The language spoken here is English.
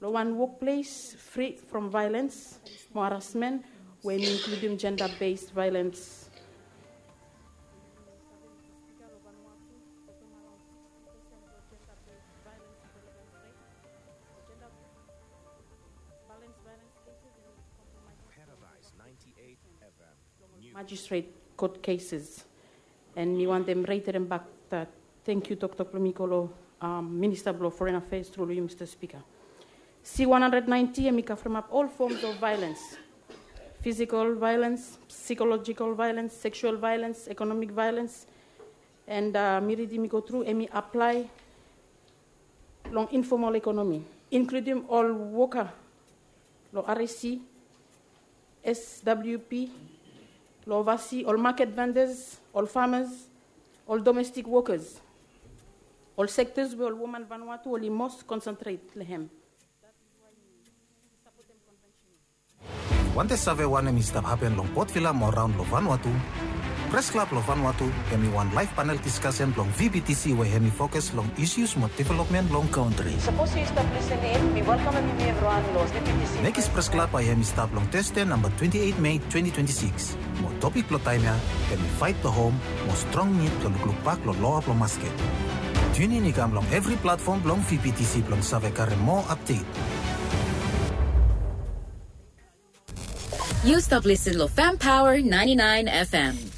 The one workplace free from violence, harassment, when including gender-based violence. Magistrate court cases, and we want them rated and back that. Thank you, Dr. Plumicolo, Minister of Foreign Affairs, through you, Mr. Speaker. C-190, and we confirm up all forms of violence: physical violence, psychological violence, sexual violence, economic violence, and miridi mi go through and we apply long informal economy, including all worker, lo RSC, SWP, Lovasi, all market vendors, all farmers, all domestic workers, all sectors where all women Vanuatu only most concentrate lehem. Wante save wane mi stap happen long Port Vila mo round lo Vanuatu, Press Club lo Vanuatu, hemi one live panel discussion long VBTC where hemi focus long issues mo development long country. Suppose you establish an aim, we welcome everyone los VBTC. Nekis Press Club ay hemi stap long Thursday number 28 May 2026. Mo topic lo time ya, hemi fight the home, mo strong need lo luklupak lo law lo masket. Tune in ikam long every platform long VBTC long save kare more update. You stop listening to Fam Power 99 FM.